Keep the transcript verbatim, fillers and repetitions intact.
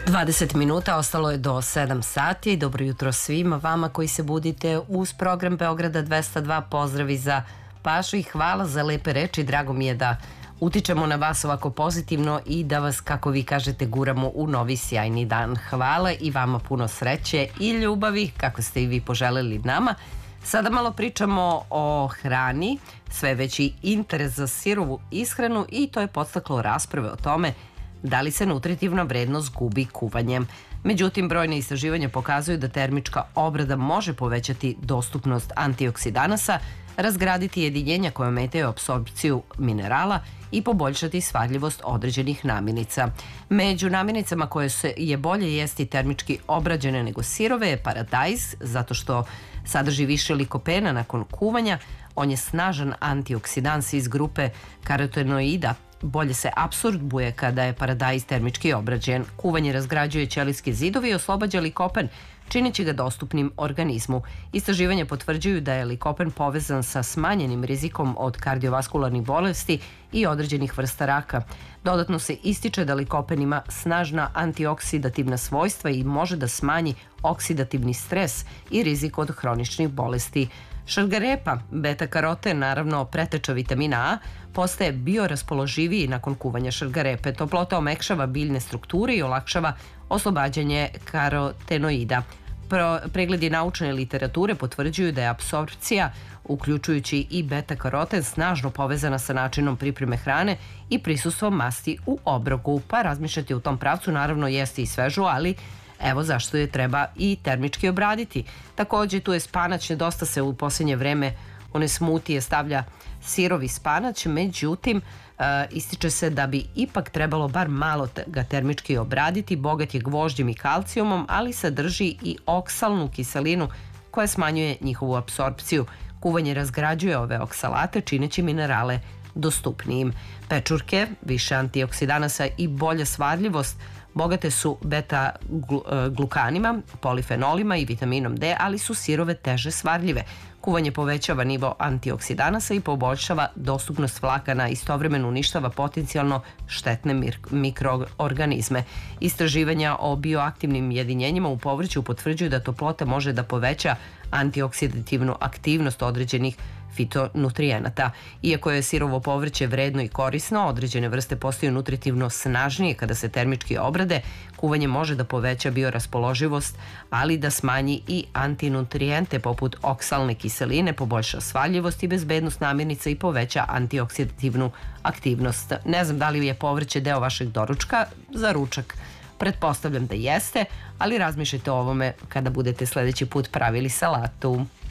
dvadeset minuta, ostalo je do sedam sati. Dobro jutro svima vama koji se budite uz program Beograda dvesta dva. Pozdravi za Pašu i hvala za lepe reči. Drago mi je da utičemo na vas ovako pozitivno i da vas, kako vi kažete, guramo u novi sjajni dan. Hvala i vama puno sreće i ljubavi, kako ste i vi poželeli nama. Sada malo pričamo o hrani, sve veći interes za sirovu ishranu i to je podstaklo rasprave o tome da li se nutritivna vrednost gubi kuvanjem. Međutim, brojne istraživanja pokazuju da termička obrada može povećati dostupnost antioksidanasa, razgraditi jedinjenja koje ometaju apsorpciju minerala i poboljšati svadljivost određenih namirnica. Među namirnicama koje se je bolje jesti termički obrađene nego sirove je paradajz, zato što sadrži više likopena nakon kuvanja. On je snažan antioksidans iz grupe karotenoida. Bolje se apsorbuje kada je paradajz termički obrađen. Kuvanje razgrađuje ćelijske zidovi i oslobađa likopen, čineći ga dostupnim organizmu. Istraživanja potvrđuju da je likopen povezan sa smanjenim rizikom od kardiovaskularnih bolesti i određenih vrsta raka. Dodatno se ističe da likopen ima snažna antioksidativna svojstva i može da smanji oksidativni stres i rizik od hroničnih bolesti. Šargarepa, beta-karoten, naravno preteča vitamina A, postaje bioraspoloživiji nakon kuvanja šargarepe. Toplota omekšava biljne strukture i olakšava oslobađanje karotenoida. Pregledi naučne literature potvrđuju da je apsorpcija, uključujući i beta-karoten, snažno povezana sa načinom pripreme hrane i prisustvom masti u obroku. Pa razmišljati u tom pravcu, naravno jesti i svežu, ali evo zašto je treba i termički obraditi. Takođe tu je spanać, dosta se u posljednje vreme one smutije stavlja sirovi spanać, međutim ističe se da bi ipak trebalo bar malo ga termički obraditi. Bogat je gvožđem i kalcijumom, ali sadrži i oksalnu kiselinu koja smanjuje njihovu apsorpciju. Kuvanje razgrađuje ove oksalate, čineći minerale dostupnijim. Pečurke, više antioksidanasa i bolja svadljivost, bogate su beta-glukanima, polifenolima i vitaminom D, ali su sirove teže svadljive. Kuvanje povećava nivo antioksidanasa i poboljšava dostupnost vlakana, istovremeno uništava potencijalno štetne mikroorganizme. Istraživanja o bioaktivnim jedinjenjima u povrću potvrđuju da toplota može da poveća antioksidativnu aktivnost određenih fitonutrijenata. Iako je sirovo povrće vredno i korisno, određene vrste postaju nutritivno snažnije kada se termički obrade. Kuvanje može da poveća bioraspoloživost, ali da smanji i antinutrijente poput oksalne kiseline, poboljša svadljivost i bezbednost namirnica i poveća antioksidativnu aktivnost. Ne znam da li je povrće deo vašeg doručka za ručak. Pretpostavljam da jeste, ali razmišljajte o ovome kada budete sledeći put pravili salatu.